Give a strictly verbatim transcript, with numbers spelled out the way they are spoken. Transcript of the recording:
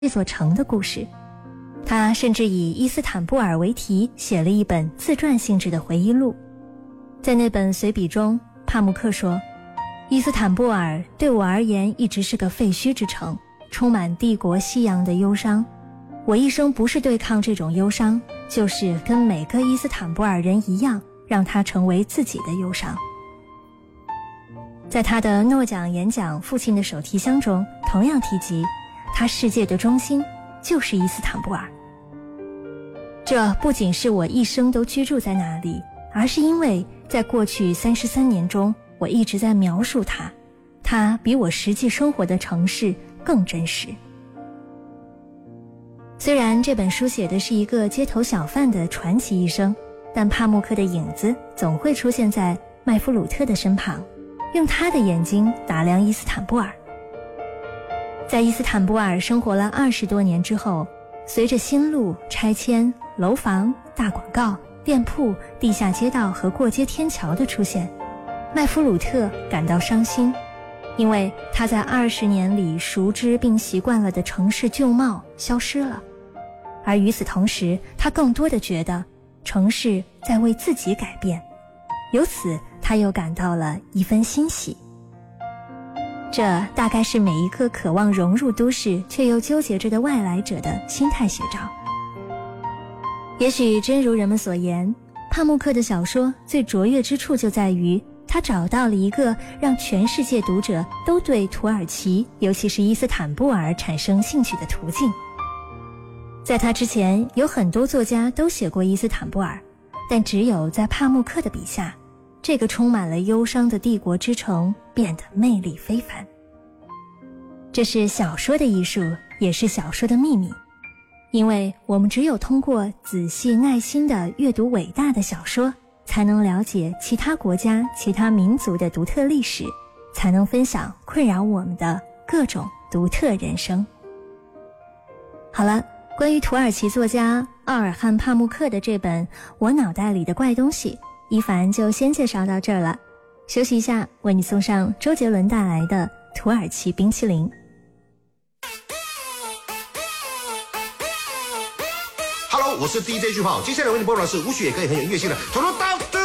这座城的故事。他甚至以伊斯坦布尔为题写了一本自传性质的回忆录。在那本随笔中，帕慕克说，伊斯坦布尔对我而言一直是个废墟之城，充满帝国夕阳的忧伤。我一生不是对抗这种忧伤，就是跟每个伊斯坦布尔人一样，让它成为自己的忧伤。在他的诺奖演讲《父亲的手提箱》中，同样提及他世界的中心就是伊斯坦布尔。这不仅是我一生都居住在那里，而是因为在过去三十三年中，我一直在描述它，它比我实际生活的城市更真实。虽然这本书写的是一个街头小贩的传奇一生，但帕慕克的影子总会出现在麦夫鲁特的身旁，用他的眼睛打量伊斯坦布尔。在伊斯坦布尔生活了二十多年之后，随着新路、拆迁、楼房、大广告、店铺、地下街道和过街天桥的出现，麦夫鲁特感到伤心，因为他在二十年里熟知并习惯了的城市旧貌消失了。而与此同时，他更多的觉得城市在为自己改变，由此他又感到了一份欣喜。这大概是每一个渴望融入都市却又纠结着的外来者的心态写照。也许真如人们所言，帕慕克的小说最卓越之处就在于他找到了一个让全世界读者都对土耳其，尤其是伊斯坦布尔产生兴趣的途径。在他之前，有很多作家都写过伊斯坦布尔，但只有在帕慕克的笔下，这个充满了忧伤的帝国之城变得魅力非凡。这是小说的艺术，也是小说的秘密，因为我们只有通过仔细耐心地阅读伟大的小说，才能了解其他国家、其他民族的独特历史，才能分享困扰我们的各种独特人生。好了，关于土耳其作家奥尔汉·帕慕克的这本《我脑袋里的怪东西》，一凡就先介绍到这儿了。休息一下，为你送上周杰伦带来的《土耳其冰淇淋》。 Hello， 我是 D J 巨炮，接下来为你播放的是无血也可以很有音乐性的《头头大》。